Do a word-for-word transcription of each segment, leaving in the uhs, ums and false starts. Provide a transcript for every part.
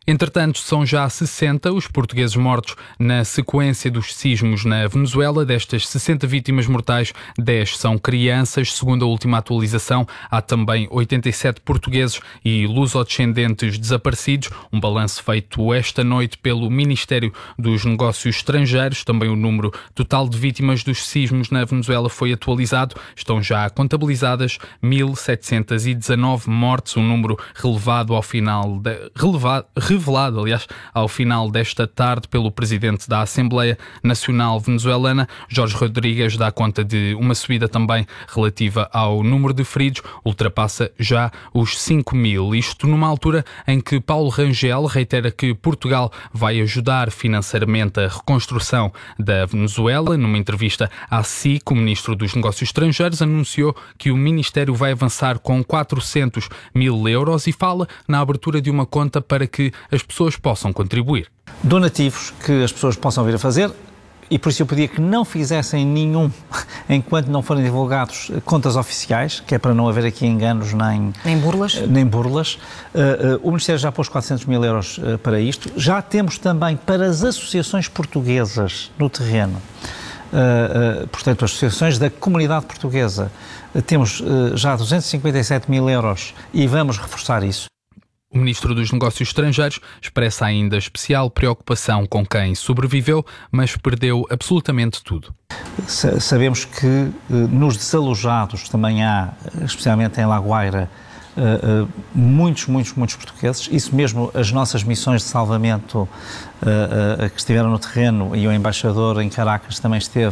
Entretanto, são já sessenta os portugueses mortos na sequência dos sismos na Venezuela. Destas sessenta vítimas mortais, dez são crianças. Segundo a última atualização, há também oitenta e sete portugueses e lusodescendentes desaparecidos. Um balanço feito esta noite pelo Ministério dos Negócios Estrangeiros. Também o número total de vítimas dos sismos na Venezuela foi atualizado. Estão já contabilizadas mil setecentos e dezanove mortes, um número relevado ao final de, relevado, revelado, aliás, ao final desta tarde pelo presidente da Assembleia Nacional Venezuelana. Jorge Rodrigues dá conta de uma subida também relativa ao número de feridos, ultrapassa já os cinco mil. Isto numa altura em que Paulo Rangel reitera que Portugal vai ajudar financeiramente a reconstrução da Venezuela. Numa entrevista à S I C, o ministro dos Negócios Estrangeiros anunciou que o Ministério vai avançar com quatrocentos mil euros e fala na abertura de uma conta para que as pessoas possam contribuir. Donativos que as pessoas possam vir a fazer, e por isso eu pedia que não fizessem nenhum enquanto não forem divulgados contas oficiais, que é para não haver aqui enganos nem, nem burlas. Nem burlas. Uh, uh, o Ministério já pôs quatrocentos mil euros uh, para isto. Já temos também para as associações portuguesas no terreno. Uh, uh, portanto, as associações da comunidade portuguesa. Uh, temos uh, já duzentos e cinquenta e sete mil euros e vamos reforçar isso. O Ministro dos Negócios Estrangeiros expressa ainda especial preocupação com quem sobreviveu, mas perdeu absolutamente tudo. Sabemos que uh, nos desalojados também há, especialmente em La Guaira, Uh, uh, muitos, muitos, muitos portugueses. Isso mesmo, as nossas missões de salvamento uh, uh, que estiveram no terreno, e o embaixador em Caracas também esteve,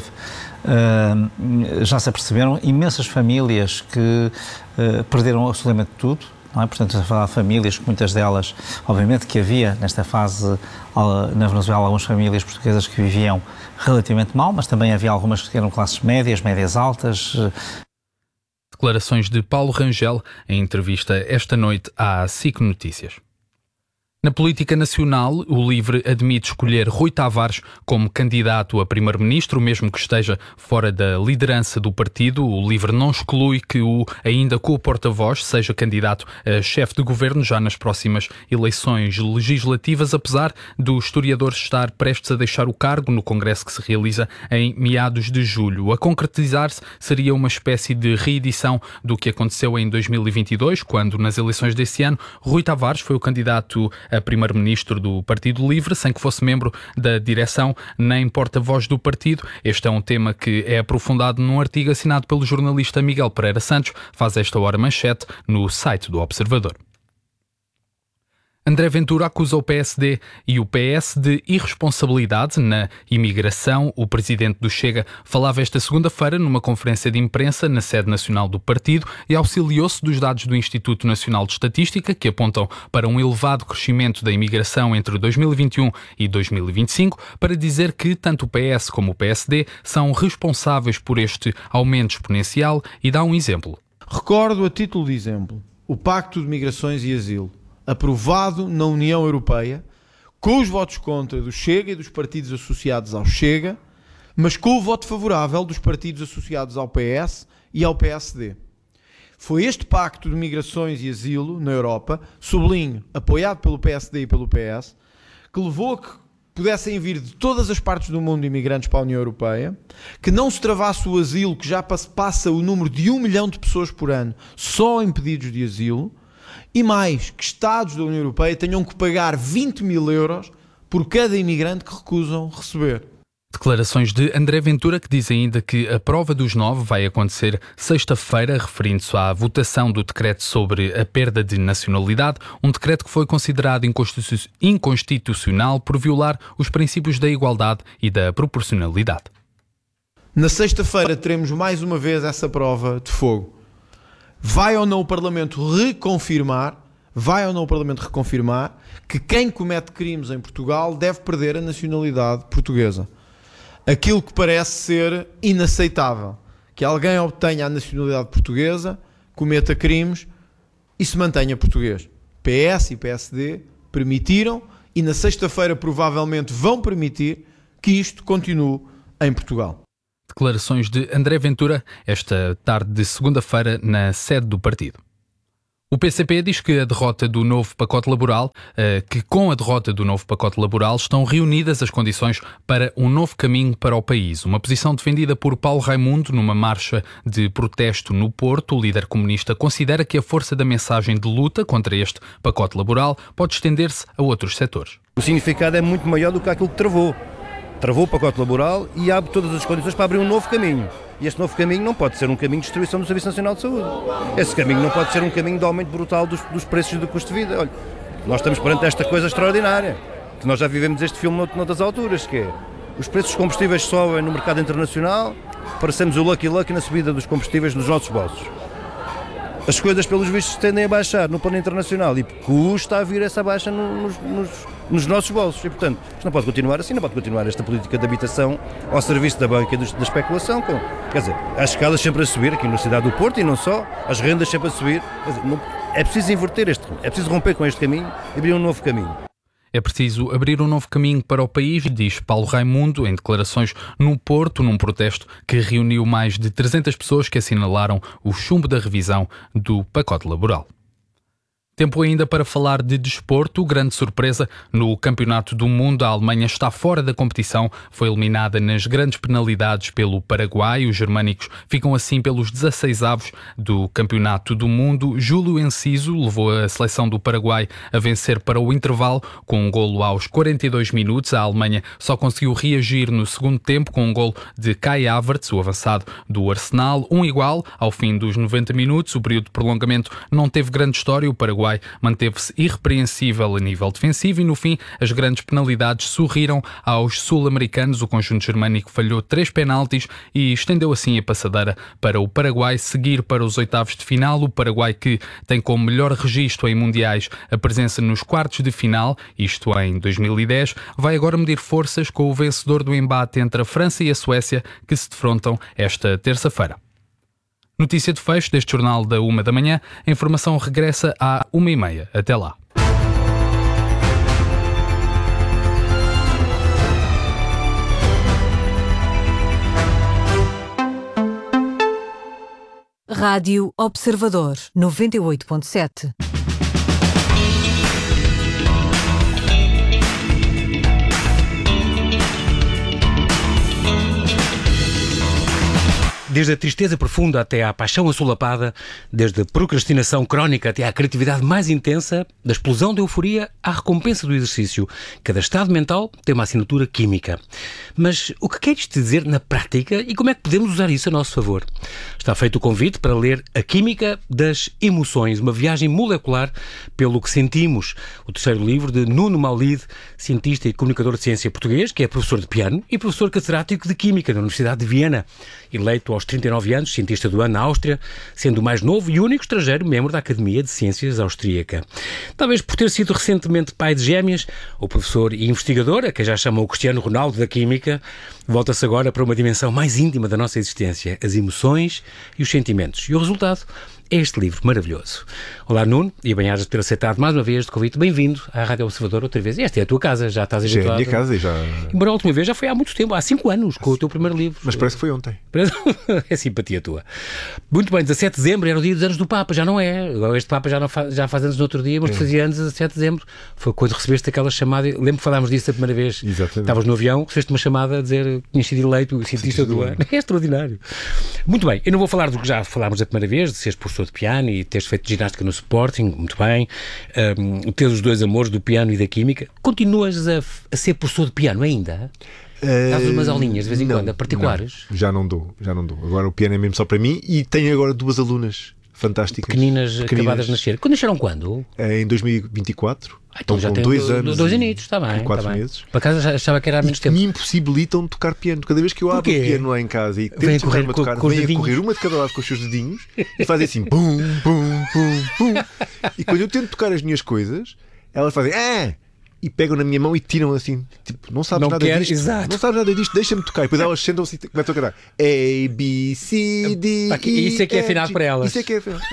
uh, já se aperceberam. Imensas famílias que uh, perderam absolutamente tudo. Não é? Portanto, a falar de famílias, muitas delas, obviamente que havia nesta fase na Venezuela algumas famílias portuguesas que viviam relativamente mal, mas também havia algumas que eram classes médias, médias altas. Declarações de Paulo Rangel em entrevista esta noite à S I C Notícias. Na política nacional, o LIVRE admite escolher Rui Tavares como candidato a primeiro-ministro, mesmo que esteja fora da liderança do partido. O LIVRE não exclui que o ainda co-porta-voz seja candidato a chefe de governo já nas próximas eleições legislativas, apesar do historiador estar prestes a deixar o cargo no congresso que se realiza em meados de julho. A concretizar-se seria uma espécie de reedição do que aconteceu em dois mil e vinte e dois, quando nas eleições desse ano Rui Tavares foi o candidato a primeiro-ministro do Partido Livre, sem que fosse membro da direção nem porta-voz do partido. Este é um tema que é aprofundado num artigo assinado pelo jornalista Miguel Pereira Santos, faz esta hora manchete no site do Observador. André Ventura acusa o P S D e o P S de irresponsabilidade na imigração. O presidente do Chega falava esta segunda-feira numa conferência de imprensa na sede nacional do partido e auxiliou-se dos dados do Instituto Nacional de Estatística, que apontam para um elevado crescimento da imigração entre dois mil e vinte e um e dois mil e vinte e cinco, para dizer que tanto o P S como o P S D são responsáveis por este aumento exponencial e dá um exemplo. Recordo, a título de exemplo, o Pacto de Migrações e Asilo, aprovado na União Europeia, com os votos contra do Chega e dos partidos associados ao Chega, mas com o voto favorável dos partidos associados ao P S e ao P S D. Foi este Pacto de Migrações e Asilo na Europa, sublinho, apoiado pelo P S D e pelo P S, que levou a que pudessem vir de todas as partes do mundo imigrantes para a União Europeia, que não se travasse o asilo, que já passa o número de um milhão de pessoas por ano só em pedidos de asilo, e mais, que Estados da União Europeia tenham que pagar vinte mil euros por cada imigrante que recusam receber. Declarações de André Ventura, que diz ainda que a prova dos nove vai acontecer sexta-feira, referindo-se à votação do decreto sobre a perda de nacionalidade, um decreto que foi considerado inconstitucional por violar os princípios da igualdade e da proporcionalidade. Na sexta-feira teremos mais uma vez essa prova de fogo. Vai ou não o Parlamento reconfirmar, vai ou não o Parlamento reconfirmar que quem comete crimes em Portugal deve perder a nacionalidade portuguesa. Aquilo que parece ser inaceitável, que alguém obtenha a nacionalidade portuguesa, cometa crimes e se mantenha português. P S e P S D permitiram e na sexta-feira provavelmente vão permitir que isto continue em Portugal. Declarações de André Ventura esta tarde de segunda-feira na sede do partido. O P C P diz que a derrota do novo pacote laboral, que com a derrota do novo pacote laboral estão reunidas as condições para um novo caminho para o país. Uma posição defendida por Paulo Raimundo numa marcha de protesto no Porto. O líder comunista considera que a força da mensagem de luta contra este pacote laboral pode estender-se a outros setores. O significado é muito maior do que aquilo que travou. Travou o pacote laboral e abre todas as condições para abrir um novo caminho. E este novo caminho não pode ser um caminho de destruição do Serviço Nacional de Saúde. Esse caminho não pode ser um caminho de aumento brutal dos, dos preços e do custo de vida. Olha, nós estamos perante esta coisa extraordinária, que nós já vivemos este filme noutras alturas, que é os preços dos combustíveis sobem no mercado internacional, parecemos o Lucky Lucky na subida dos combustíveis nos nossos bolsos. As coisas, pelos vistos, tendem a baixar no plano internacional e custa a vir essa baixa nos, nos, nos nossos bolsos. E, portanto, isto não pode continuar assim, não pode continuar esta política de habitação ao serviço da banca e da especulação. Com, quer dizer, as escalas sempre a subir aqui na cidade do Porto e não só, as rendas sempre a subir. Quer dizer, não, é preciso inverter este, é preciso romper com este caminho e abrir um novo caminho. É preciso abrir um novo caminho para o país, diz Paulo Raimundo, em declarações no Porto, num protesto que reuniu mais de trezentas pessoas que assinalaram o chumbo da revisão do pacote laboral. Tempo ainda para falar de desporto. Grande surpresa no Campeonato do Mundo. A Alemanha está fora da competição. Foi eliminada nas grandes penalidades pelo Paraguai. Os germânicos ficam assim pelos dezasseis avos do Campeonato do Mundo. Júlio Enciso levou a seleção do Paraguai a vencer para o intervalo com um golo aos quarenta e dois minutos. A Alemanha só conseguiu reagir no segundo tempo com um golo de Kai Havertz, o avançado do Arsenal. Um igual ao fim dos noventa minutos. O período de prolongamento não teve grande história. O Paraguai manteve-se irrepreensível a nível defensivo e, no fim, as grandes penalidades sorriram aos sul-americanos. O conjunto germânico falhou três penaltis e estendeu assim a passadeira para o Paraguai seguir para os oitavos de final. O Paraguai, que tem como melhor registro em mundiais a presença nos quartos de final, isto em dois mil e dez, vai agora medir forças com o vencedor do embate entre a França e a Suécia, que se defrontam esta terça-feira. Notícia de fecho deste jornal da uma da manhã. A informação regressa à uma e meia. Até lá. Rádio Observador noventa e oito ponto sete. Desde a tristeza profunda até à paixão assolapada, desde a procrastinação crónica até à criatividade mais intensa, da explosão de euforia à recompensa do exercício, cada estado mental tem uma assinatura química. Mas o que quer isto dizer na prática e como é que podemos usar isso a nosso favor? Está feito o convite para ler A Química das Emoções, uma viagem molecular pelo que sentimos. O terceiro livro de Nuno Maulide, cientista e comunicador de ciência português, que é professor de piano e professor catedrático de Química na Universidade de Viena, eleito aos trinta e nove anos, cientista do ano na Áustria, sendo o mais novo e único estrangeiro membro da Academia de Ciências Austríaca. Talvez por ter sido recentemente pai de gêmeas, o professor e investigador, a quem já chamam o Cristiano Ronaldo da Química, volta-se agora para uma dimensão mais íntima da nossa existência, as emoções e os sentimentos. E o resultado é este livro maravilhoso. Olá, Nuno, e bem-ajas por ter aceitado mais uma vez o convite. Bem-vindo à Rádio Observador outra vez. Esta é a tua casa, já estás habituado. Já é a minha casa e já... Embora a última vez já foi há muito tempo, há cinco anos, com o teu primeiro livro. Mas parece que foi ontem. É simpatia tua. Muito bem, dezassete de dezembro era o dia dos anos do Papa, já não é. Este Papa já, não faz, já faz anos no outro dia, mas é. Fazia anos dezassete de dezembro. Foi quando recebeste aquela chamada, lembro que falámos disso a primeira vez. Exatamente. Estavas no avião, recebeste uma chamada a dizer que tinhas sido eleito o cientista do ano. É extraordinário. Muito bem, eu não vou falar do que já falámos da primeira vez, de seres professor de piano e teres feito ginástica no Sporting, muito bem, um, teres os dois amores do piano e da química. Continuas a, a ser professor de piano ainda? Uh, Dás umas aulinhas de vez em não, quando, a particulares? Não, já não dou, já não dou. Agora o piano é mesmo só para mim e tenho agora duas alunas fantásticas. Pequeninas, pequeninas. Acabadas de nascer. Quando nasceram quando? Em dois mil e vinte e quatro. Ah, então, então já com tem dois anos. Dois anitos, está bem. Quatro tá meses. Para casa já achava que era há menos tempo. Me impossibilitam de tocar piano. Cada vez que eu abro o piano lá em casa e tento correr a tocar, vem a correr uma de cada lado com os seus dedinhos e fazem assim pum, pum, pum, pum. E quando eu tento tocar as minhas coisas, elas fazem ah! E pegam na minha mão e tiram assim, tipo, não sabes não nada quer, disto, exato. não sabes nada disto, deixa-me tocar. E depois elas sentam-se e começam a cantar A, B, C, D, E, isso é que é afinado para elas. Isso é que é afinado.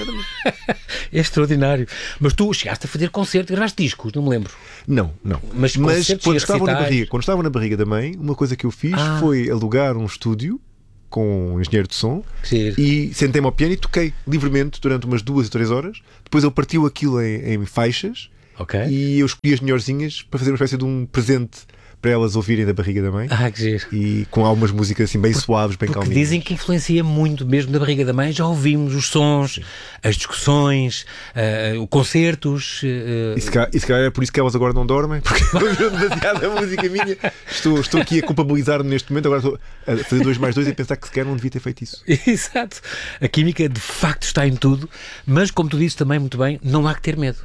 É extraordinário. Mas tu chegaste a fazer concerto, gravaste discos, não me lembro. Não, não. Mas, Mas quando, estavam na barriga, quando estava na barriga da mãe, uma coisa que eu fiz ah. foi alugar um estúdio com um engenheiro de som. Sim. E sentei-me ao piano e toquei livremente durante umas duas ou três horas. Depois ele partiu aquilo em, em faixas. Okay. E eu escolhi as melhorzinhas para fazer uma espécie de um presente para elas ouvirem da barriga da mãe. Ah, que giro. E com algumas músicas assim bem porque, suaves, bem calminhas. Dizem que influencia muito mesmo da barriga da mãe. Já ouvimos os sons, sim, as discussões, uh, concertos. Uh, e, se calhar, e se calhar é por isso que elas agora não dormem, porque ouviram demasiada música minha. Estou, estou aqui a culpabilizar-me neste momento. Agora estou a fazer dois mais dois e a pensar que sequer não devia ter feito isso. Exato. A química de facto está em tudo, mas como tu dizes também muito bem, não há que ter medo.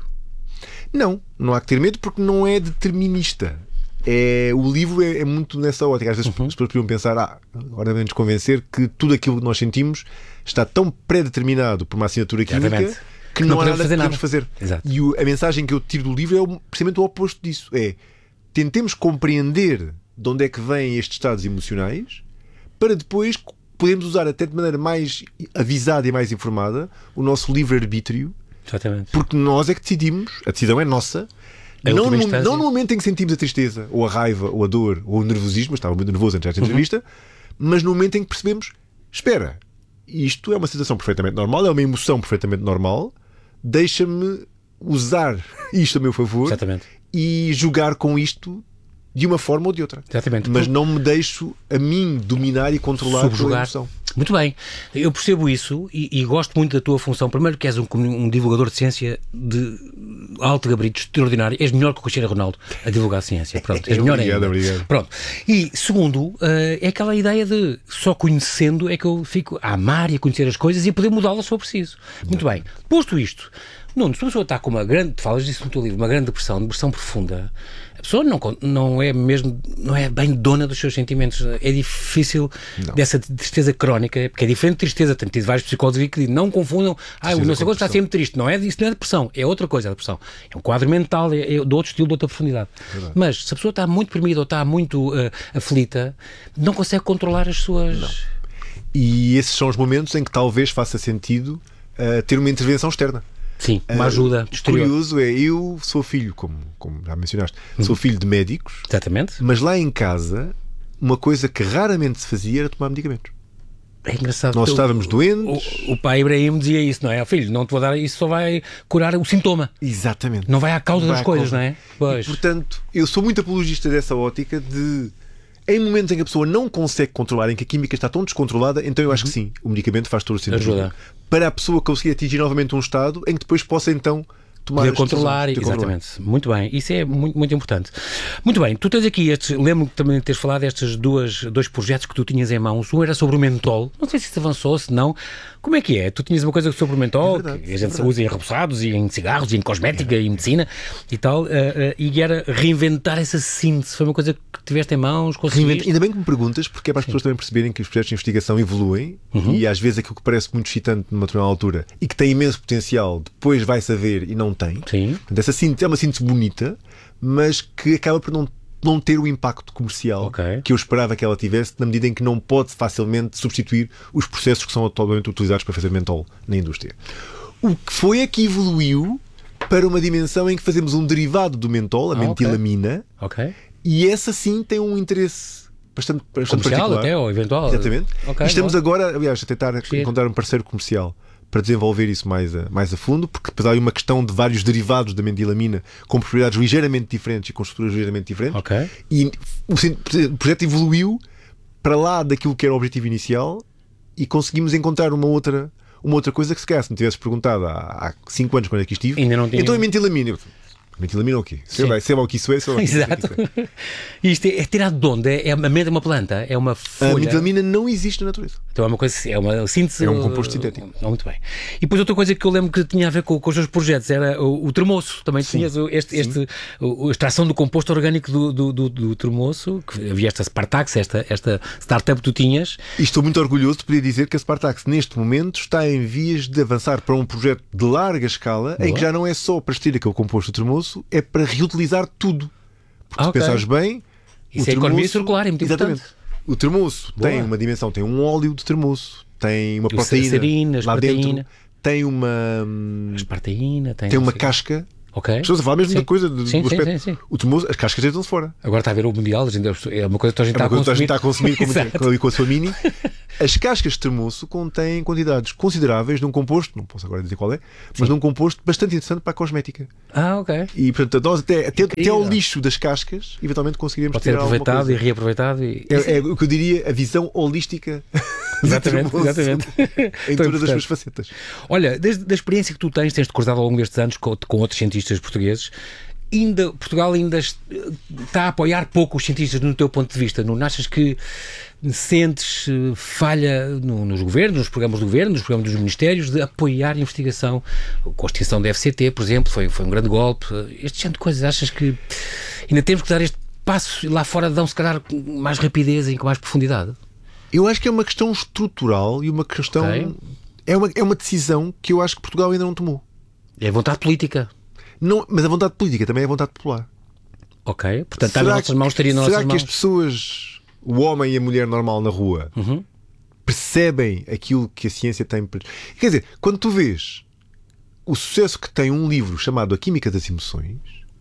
Não, não há que ter medo porque não é determinista. É, o livro é, é muito nessa ótica. Às vezes uhum. as pessoas podiam pensar, ah, agora devemos convencer que tudo aquilo que nós sentimos está tão pré-determinado por uma assinatura química Exatamente. que não, não há nada que podemos fazer. Exato. E o, a mensagem que eu tiro do livro é precisamente o oposto disso. É, tentemos compreender de onde é que vêm estes estados emocionais para depois podermos usar até de maneira mais avisada e mais informada o nosso livre-arbítrio. Exatamente. Porque nós é que decidimos, a decisão é nossa. Não no, não no momento em que sentimos a tristeza, ou a raiva, ou a dor, ou o nervosismo, estava muito nervoso antes desta uhum. entrevista, mas no momento em que percebemos, espera, isto é uma situação perfeitamente normal, é uma emoção perfeitamente normal, deixa-me usar isto a meu favor. Exatamente. E jogar com isto de uma forma ou de outra. Exatamente. Mas não me deixo a mim dominar e controlar a emoção. Muito bem, eu percebo isso e, e gosto muito da tua função. Primeiro que és um, um divulgador de ciência de alto gabarito, extraordinário. És melhor que o Cristiano Ronaldo a divulgar a ciência. Pronto, és melhor obrigado, ainda. Obrigado. Pronto. E segundo, uh, é aquela ideia de só conhecendo é que eu fico a amar e a conhecer as coisas e a poder mudá-las se for preciso. Muito bem. Posto isto, Nuno, se uma pessoa está com uma grande, tu falas disso no teu livro, uma grande depressão, depressão profunda, a pessoa não, não é mesmo, não é bem dona dos seus sentimentos. É difícil não. dessa tristeza crónica, porque é diferente de tristeza. Tenho tido vários psicólogos que dizem, não confundam, ah, o não sei quanto está sempre triste. Não é, isso não é depressão, é outra coisa a depressão. É um quadro mental, é, é de outro estilo, de outra profundidade. Verdade. Mas se a pessoa está muito deprimida ou está muito uh, aflita, não consegue controlar as suas... Não. E esses são os momentos em que talvez faça sentido uh, ter uma intervenção externa. Sim, uma ajuda uh, exterior. Curioso é, eu sou filho, como, como já mencionaste, uhum. sou filho de médicos. Exatamente. Mas lá em casa, uma coisa que raramente se fazia era tomar medicamentos. É engraçado. Nós estávamos o, doentes. O, o pai Ibrahim dizia isso, não é? Filho, não te vou dar, isso só vai curar o sintoma. Exatamente. Não vai à causa vai das à coisas, causa. Não é? Pois. E, portanto, eu sou muito apologista dessa ótica de... Em momentos em que a pessoa não consegue controlar, em que a química está tão descontrolada, então eu acho que sim, o medicamento faz todo o sentido. Ajuda. Para a pessoa conseguir atingir novamente um estado em que depois possa então tomar poder controlar, exatamente. Controlar. Muito bem, isso é muito, muito importante. Muito bem, tu tens aqui estes, lembro-me também de teres falado destes duas, dois projetos que tu tinhas em mãos. Um era sobre o mentol, não sei se isso avançou, se não. Como é que é? Tu tinhas uma coisa sobre o mentol, é verdade, que a gente é usa em repousados e em cigarros e em cosmética é. e em medicina e tal, uh, uh, e era reinventar essa síntese. Foi uma coisa que tiveste em mãos, conseguiste? Ainda bem que me perguntas, porque é para as pessoas também perceberem que os projetos de investigação evoluem uhum. e às vezes aquilo que parece muito excitante numa determinada altura e que tem imenso potencial, depois vai saber e não tem. Sim. Portanto, essa síntese é uma síntese bonita, mas que acaba por não não ter o impacto comercial okay. que eu esperava que ela tivesse, na medida em que não pode facilmente substituir os processos que são atualmente utilizados para fazer mentol na indústria. O que foi é que evoluiu para uma dimensão em que fazemos um derivado do mentol, a ah, mentilamina, okay. Okay. e essa sim tem um interesse bastante, bastante comercial particular. Até, ou eventual. Exatamente. Okay, e estamos bom. agora, aliás, a tentar Sim. encontrar um parceiro comercial para desenvolver isso mais a, mais a fundo, porque depois há aí uma questão de vários derivados da mentilamina com propriedades ligeiramente diferentes e com estruturas ligeiramente diferentes. Okay. E o, o projeto evoluiu para lá daquilo que era o objetivo inicial e conseguimos encontrar uma outra, uma outra coisa que, se calhar, se me tivesse perguntado há cinco anos quando aqui estive, ainda não tinha... então é mentilamina. Mentilamina é o quê? Sei lá, sei lá o que isso é, sei lá o que Exato. Isso é. Isto é, é tirado de onde? É, a mente é uma planta? É uma folha? A mentilamina não existe na natureza. Então é uma coisa, é uma síntese. É um composto sintético. Oh, muito bem. E depois outra coisa que eu lembro que tinha a ver com, com os seus projetos era o, o termoço. Também Sim. tinhas este, este, a extração do composto orgânico do, do, do, do termoço. Que havia esta Spartax, esta, esta startup que tu tinhas. E estou muito orgulhoso de poder dizer que a Spartax neste momento está em vias de avançar para um projeto de larga escala. Boa. Em que já não é só para extrair aquele composto do termoço, é para reutilizar tudo. Porque ah, se okay. pensares bem, isso é a economia circular, é muito exatamente. Importante. O termoço Boa. Tem uma dimensão, tem um óleo de termoço, tem uma proteína serina, lá dentro, tem uma aspartaína, tem, tem uma casca Okay. Estamos a falar mesmo sim. da coisa do, sim, do aspecto. Sim, sim, sim. O termoço, as cascas deitam-se fora. Agora está a ver o Mundial, é uma coisa que a gente, é está, a a gente está a consumir com, com, com a sua mini. As cascas de termoço contêm quantidades consideráveis de um composto, não posso agora dizer qual é, mas sim. de um composto bastante interessante para a cosmética. Ah, ok. E portanto, nós até, até, até ao lixo das cascas, eventualmente conseguiremos pode ser aproveitado e reaproveitado. E... É, é o que eu diria a visão holística. Exatamente, exatamente. Em todas as suas facetas. Olha, desde da experiência que tu tens, tens-te cruzado ao longo destes anos com, com outros cientistas portugueses, ainda, Portugal ainda está a apoiar pouco os cientistas no teu ponto de vista. Não achas que sentes falha no, nos governos, nos programas do governo, nos programas dos ministérios, de apoiar a investigação? Com a extinção da F C T, por exemplo, foi, foi um grande golpe. Este tipo de coisas, achas que ainda temos que dar este passo e lá fora dão, se calhar, com mais rapidez e com mais profundidade? Eu acho que é uma questão estrutural e uma questão... Okay. É, uma, é uma decisão que eu acho que Portugal ainda não tomou. É vontade política. Não, mas a vontade política também é a vontade popular. Ok, portanto está nas nossas mãos, estaria nas nossas nossas mãos. Será que as pessoas, o homem e a mulher normal na rua, uhum. percebem aquilo que a ciência tem? Quer dizer, quando tu vês o sucesso que tem um livro chamado A Química das Emoções...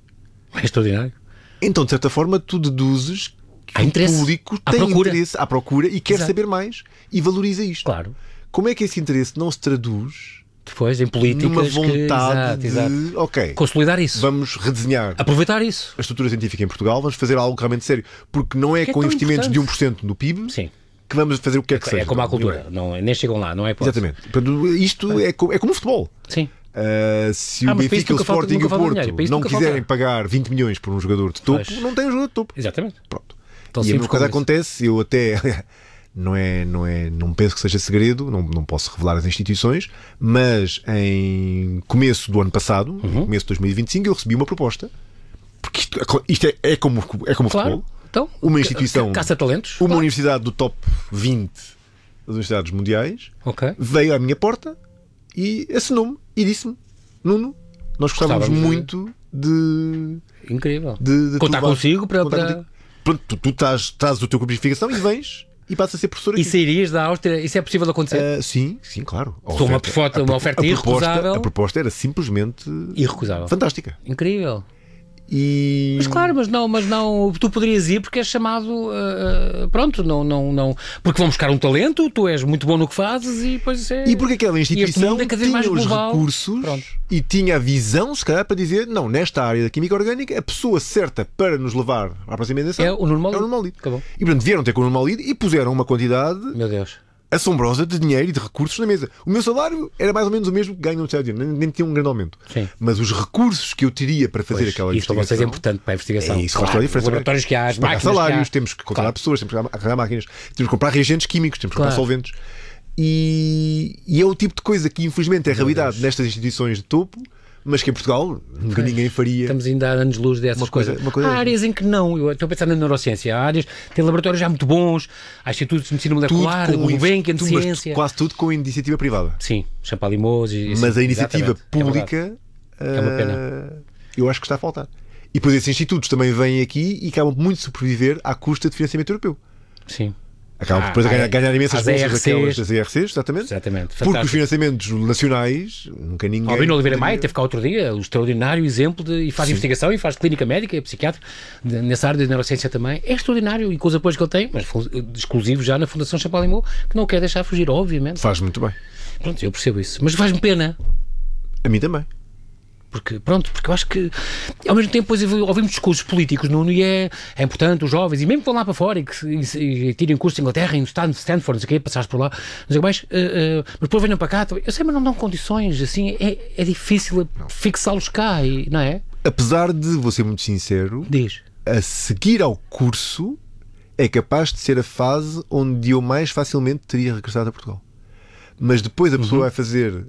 É extraordinário. Então, de certa forma, tu deduzes que o público tem procura. interesse à procura e quer Exato. saber mais e valoriza isto. Claro. Como é que esse interesse não se traduz depois em políticas numa vontade que... exato, de exato. ok, consolidar isso, vamos redesenhar, aproveitar isso, a estrutura científica em Portugal, vamos fazer algo realmente sério, porque não é, é com investimentos importante. de um por cento no P I B Sim. que vamos fazer o que quer que é, seja. É como a cultura, não, nem chegam lá, não é? Exatamente. Portanto, isto é, é como o futebol. Sim. Uh, se ah, o Benfica, o Sporting e o Porto não quiserem falta. pagar vinte milhões por um jogador de topo, pois. não tem um jogador de topo. Exatamente. Pronto. Então, e a mesma coisa acontece, eu até não é, não é, não penso que seja segredo, não, não posso revelar as instituições, mas em começo do ano passado, uhum. começo de dois mil e vinte e cinco, eu recebi uma proposta, porque isto, isto é, é como é como claro. futebol. Então, uma instituição, caça-talentos, uma claro. universidade do top vinte das universidades mundiais, okay. veio à minha porta e assinou-me e disse-me: Nuno, nós gostávamos muito de... Incrível. De, de contar consigo para... Contar para... Pronto, tu, tu traz, trazes o teu grupo de investigação e vens e passas a ser professor aqui. E sairias da Áustria? Isso é possível de acontecer? Uh, sim, sim, claro. Foi uma oferta, uma oferta a irrecusável. Proposta, a proposta era simplesmente... irrecusável. Fantástica. Incrível. E... Mas claro, mas não, mas não, tu poderias ir porque és chamado, uh, pronto, não, não, não, porque vão buscar um talento, tu és muito bom no que fazes e depois é... E porque aquela instituição é tinha mais os recursos pronto. e tinha a visão, se calhar, para dizer, não, nesta área da química orgânica, a pessoa certa para nos levar à aproximação é o Nuno Maullide. É o Nuno Maullide. E portanto vieram ter com o Nuno Maullide e puseram uma quantidade... Meu Deus. assombrosa de dinheiro e de recursos na mesa. O meu salário era mais ou menos o mesmo que ganho no Estado de Dinheiro, nem, nem tinha um grande aumento. Sim. Mas os recursos que eu teria para fazer pois, aquela isso investigação... Isso para vocês é importante para a investigação. É isso, claro, faz toda a diferença. Os laboratórios que há, as pagar máquinas salários, que há. temos que contratar claro. pessoas, temos que arranjar máquinas, temos que comprar reagentes químicos, temos que claro. comprar solventes. E, e é o tipo de coisa que infelizmente é a realidade nestas instituições de topo, mas que em Portugal nunca pois, ninguém faria. Estamos ainda a anos-luz dessas uma coisa, coisas. Uma coisa há áreas em que não. Eu estou a pensar na neurociência. Há áreas, tem laboratórios já muito bons, há institutos de medicina molecular, o Gulbenkian de tudo, ciência. Quase tudo com iniciativa privada. Sim, Champalimous e Mas assim, a iniciativa pública é, é uma pena. Uh, eu acho que está a faltar. E depois esses institutos também vêm aqui e acabam muito de sobreviver à custa de financiamento europeu. Sim. Acabam depois ah, a ganhar, ganhar imensas bolsas aquelas das E R Cs, exatamente. Exatamente. Porque Fantástico. Os financiamentos nacionais, nunca ninguém. Albino Oliveira Maia teve cá outro dia, o extraordinário exemplo de. E faz Sim. investigação e faz clínica médica e psiquiátrica, nessa área de neurociência também. É extraordinário e com os apoios que ele tem, mas exclusivos já na Fundação Champalimau, que não quer deixar fugir, obviamente. Faz muito bem. Pronto, eu percebo isso. Mas faz-me pena. A mim também. Porque, pronto, porque eu acho que ao mesmo tempo depois ouvimos discursos políticos, Nuno, e é, é importante os jovens, e mesmo que vão lá para fora e que e, e tirem curso em Inglaterra, em Stanford, não sei o quê, passares por lá, não sei o que mais, uh, uh, mas depois venham para cá, eu sei, mas não dão condições, assim, é, é difícil fixá-los cá, e, não é? Apesar de, vou ser muito sincero, Diz. a seguir ao curso é capaz de ser a fase onde eu mais facilmente teria regressado a Portugal. Mas depois a pessoa uhum. vai fazer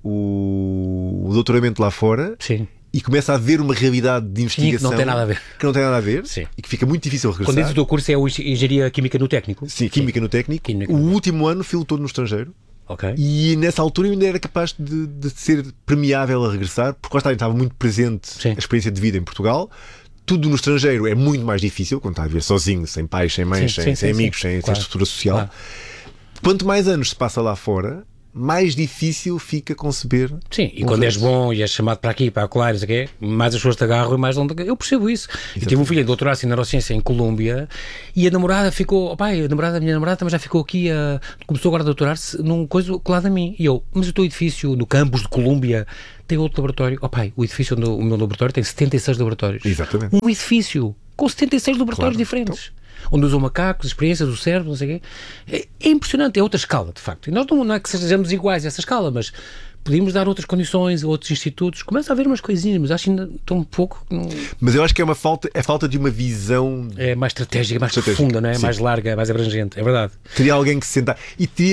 o, o doutoramento lá fora Sim. e começa a ver uma realidade de investigação Sim, que não tem nada a ver, que não tem nada a ver Sim. e que fica muito difícil regressar. Quando dizes o teu curso é o Engenharia Química no Técnico? Sim, Química Sim. no Técnico. Química. O último ano filo todo no estrangeiro. Okay. E nessa altura eu ainda era capaz de, de ser premiável a regressar, porque lá estava muito presente Sim. a experiência de vida em Portugal. Tudo no estrangeiro é muito mais difícil, quando está a viver sozinho, sem pais, sem mães, sim, sem, sim, sem sim, amigos, sim. Sem, claro. sem estrutura social. Claro. Quanto mais anos se passa lá fora, mais difícil fica conceber. Sim, e quando és bom e és chamado para aqui, para acolá, mais as pessoas te agarram e mais não te... Eu percebo isso. Eu tive um filho em doutorado em neurociência em Colômbia e a namorada ficou, oh, pai, a namorada, a minha namorada também já ficou aqui, a... começou agora a doutorar-se num coisa colado a mim. E eu, mas o teu edifício no campus de Colômbia tem outro laboratório. Oh, pai, o edifício onde o meu laboratório tem setenta e seis laboratórios. Exatamente. Um edifício com setenta e seis laboratórios claro. diferentes. Então... onde usam macacos, experiências do cérebro, não sei o quê. É, é impressionante, é outra escala, de facto. E nós não, não é que sejamos iguais a essa escala, mas podíamos dar outras condições a outros institutos. Começa a haver umas coisinhas, mas acho ainda tão um pouco... Não... Mas eu acho que é uma falta, é falta de uma visão... É mais estratégica, mais estratégica. profunda, não é? Sim. Mais larga, mais abrangente, é verdade. Teria alguém que se sentar... E teria